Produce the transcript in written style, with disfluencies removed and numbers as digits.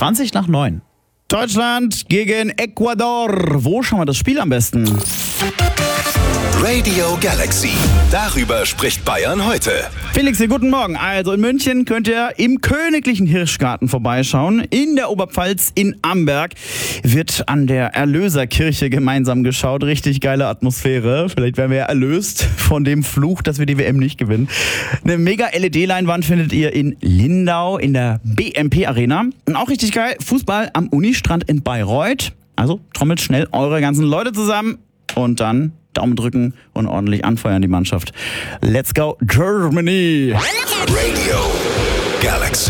20 nach 9. Deutschland gegen Ecuador. Wo schauen wir das Spiel am besten? Radio Galaxy. Darüber spricht Bayern heute. Felix, hier, guten Morgen. Also in München könnt ihr im Königlichen Hirschgarten vorbeischauen. In der Oberpfalz in Amberg wird an der Erlöserkirche gemeinsam geschaut. Richtig geile Atmosphäre. Vielleicht werden wir ja erlöst von dem Fluch, dass wir die WM nicht gewinnen. Eine mega LED-Leinwand findet ihr in Lindau in der BMP Arena. Und auch richtig geil, Fußball am Unistrand in Bayreuth. Also trommelt schnell eure ganzen Leute zusammen und dann Daumen drücken und ordentlich anfeuern die Mannschaft. Let's go Germany! Radio Galaxy.